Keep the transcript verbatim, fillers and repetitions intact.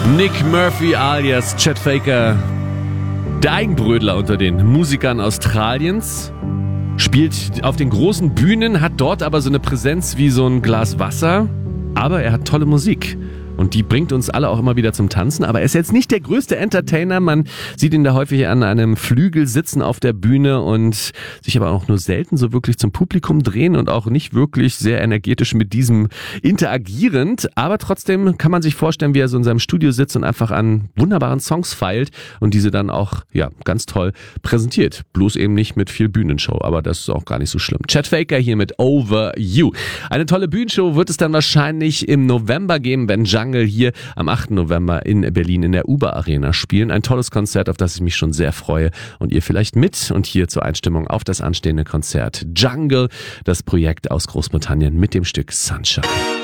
Nick Murphy alias Chet Faker, der Eigenbrötler unter den Musikern Australiens, spielt auf den großen Bühnen, hat dort aber so eine Präsenz wie so ein Glas Wasser, aber er hat tolle Musik. Und die bringt uns alle auch immer wieder zum Tanzen. Aber er ist jetzt nicht der größte Entertainer. Man sieht ihn da häufig an einem Flügel sitzen auf der Bühne und sich aber auch nur selten so wirklich zum Publikum drehen und auch nicht wirklich sehr energetisch mit diesem interagierend. Aber trotzdem kann man sich vorstellen, wie er so in seinem Studio sitzt und einfach an wunderbaren Songs feilt und diese dann auch ja ganz toll präsentiert. Bloß eben nicht mit viel Bühnenshow. Aber das ist auch gar nicht so schlimm. Chet Faker hier mit Over You. Eine tolle Bühnenshow wird es dann wahrscheinlich im November geben, wenn Jungle hier am achten November in Berlin in der Uber Arena spielen. Ein tolles Konzert, auf das ich mich schon sehr freue und ihr vielleicht mit. Und hier zur Einstimmung auf das anstehende Konzert Jungle, das Projekt aus Großbritannien mit dem Stück Sunshine.